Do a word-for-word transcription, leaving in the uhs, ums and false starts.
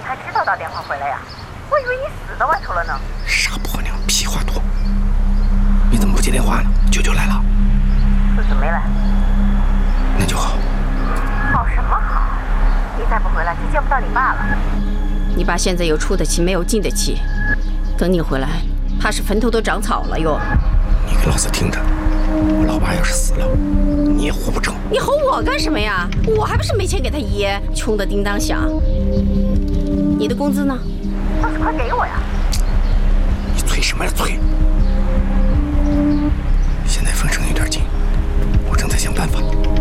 才知道打电话回来呀？我以为你死在外头了呢。 傻婆娘，屁话多！你怎么不接电话呢？舅舅来了。 舅舅没来。 那就好。 好什么好？你再不回来就见不到你爸了。 你爸现在有出得起没有进得起，等你回来，怕是坟头都长草了哟。 你给老子听着，我老爸要是死了，你也活不成。 你吼我干什么呀？我还不是没钱给他爷，穷得叮当响。你的工资呢？ 倒是快给我呀！ 你催什么呀催？现在封城有点紧，我正在想办法。